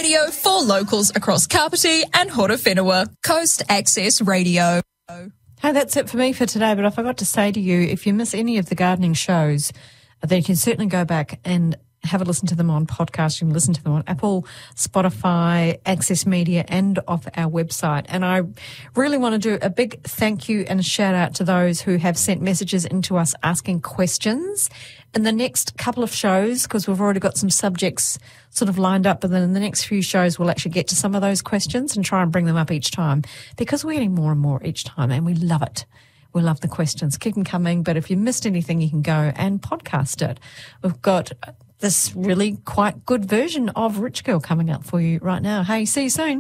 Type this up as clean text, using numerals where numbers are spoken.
radio for locals across Kapiti and Horowhenua. Coast Access Radio. Hey, that's it for me for today, but I forgot to say to you, if you miss any of the gardening shows, then you can certainly go back and have a listen to them on podcast. You can listen to them on Apple, Spotify, Access Media, and off our website. And I really want to do a big thank you and a shout out to those who have sent messages into us asking questions. In the next couple of shows, because we've already got some subjects sort of lined up, but then in the next few shows we'll actually get to some of those questions and try and bring them up each time, because we're getting more and more each time and we love it. We love the questions. Keep them coming, but if you missed anything, you can go and podcast it. We've got this really quite good version of Rich Girl coming up for you right now. Hey, see you soon.